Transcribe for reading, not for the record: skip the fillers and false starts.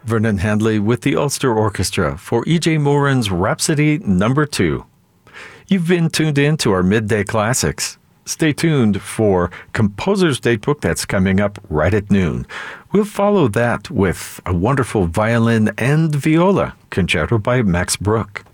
Vernon Handley with the Ulster Orchestra for E.J. Moran's Rhapsody No. 2. You've been tuned in to our Midday Classics. Stay tuned for Composer's Datebook that's coming up right at noon. We'll follow that with a wonderful violin and viola concerto by Max Bruch.